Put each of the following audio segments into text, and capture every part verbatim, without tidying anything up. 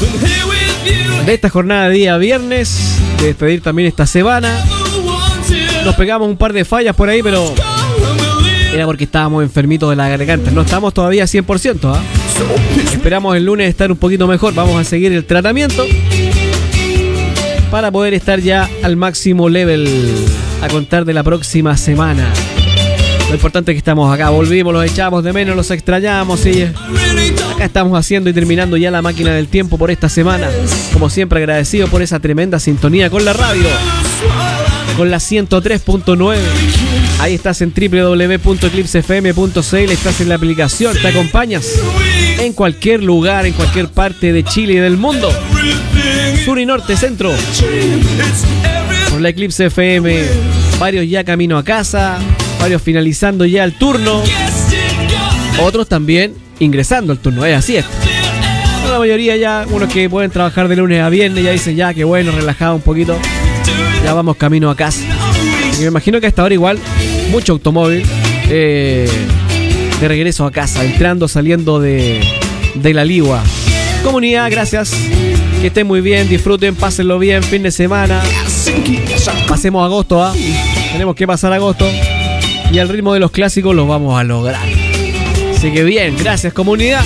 de esta jornada de día viernes, de despedir también esta semana. Nos pegamos un par de fallas por ahí, pero era porque estábamos enfermitos de la garganta. No estamos todavía cien por ciento, ¿eh? Esperamos el lunes estar un poquito mejor. Vamos a seguir el tratamiento para poder estar ya al máximo level a contar de la próxima semana. Lo importante es que estamos acá, volvimos, los echamos de menos, los extrañamos y acá estamos haciendo y terminando ya la máquina del tiempo por esta semana. Como siempre, agradecido por esa tremenda sintonía con la radio, con la ciento tres punto nueve. Ahí estás en doble u doble u doble u punto eclipse f m punto c l, estás en la aplicación, te acompañas en cualquier lugar, en cualquier parte de Chile y del mundo, sur y norte, centro, por la Eclipse F M, varios ya camino a casa, varios finalizando ya el turno, otros también ingresando al turno, es así es. La mayoría ya, unos que pueden trabajar de lunes a viernes, ya dicen ya que bueno, relajado un poquito, ya vamos camino a casa. Y me imagino que hasta ahora igual, mucho automóvil eh, de regreso a casa, entrando, saliendo de, de la Ligua. Comunidad, gracias, que estén muy bien, disfruten, pásenlo bien, fin de semana. Pasemos agosto, ¿ah? Tenemos que pasar agosto y al ritmo de los clásicos los vamos a lograr. Así que bien, gracias comunidad.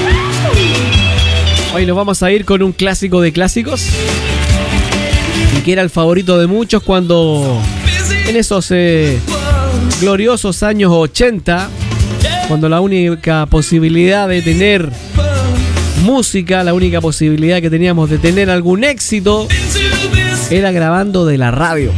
Hoy nos vamos a ir con un clásico de clásicos y que era el favorito de muchos cuando en esos eh, gloriosos años ochenta, cuando la única posibilidad de tener música, la única posibilidad que teníamos de tener algún éxito era grabando de la radio.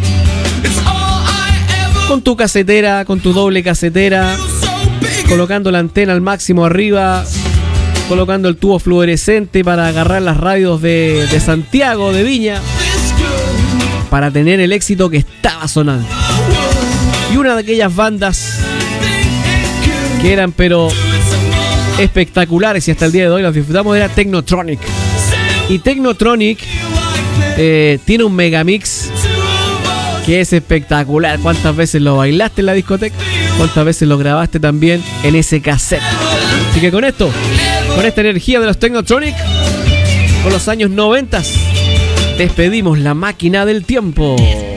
Con tu casetera, con tu doble casetera, colocando la antena al máximo arriba, colocando el tubo fluorescente para agarrar las radios de, de Santiago, de Viña, para tener el éxito que estaba sonando. Y una de aquellas bandas que eran pero espectaculares y hasta el día de hoy las disfrutamos era Technotronic. Y Technotronic eh, tiene un megamix que es espectacular. ¿Cuántas veces lo bailaste en la discoteca? ¿Cuántas veces lo grabaste también en ese cassette? Así que con esto, con esta energía de los Technotronic, con los años noventa, despedimos la máquina del tiempo.